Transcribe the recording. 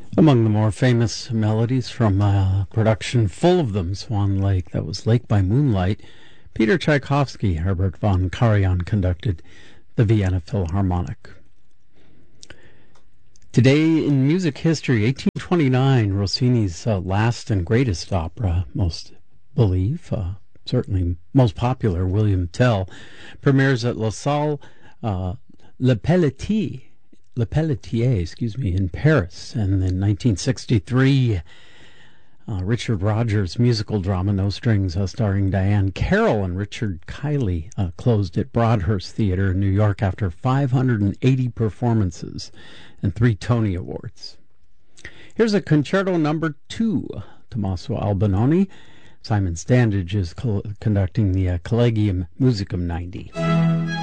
Among the more famous melodies from a production full of them, Swan Lake, that was Lake by Moonlight, Peter Tchaikovsky, Herbert von Karajan conducted the Vienna Philharmonic. Today in music history, 1829, Rossini's last and greatest opera, most believe, certainly most popular, William Tell, premieres at La Salle Le Pelletier, in Paris. And in 1963, Richard Rodgers' musical drama No Strings, starring Diane Carroll and Richard Kiley, closed at Broadhurst Theater in New York after 580 performances and 3 Tony Awards. Here's a Concerto Number 2, Tommaso Albinoni. Simon Standage is conducting the Collegium Musicum 90.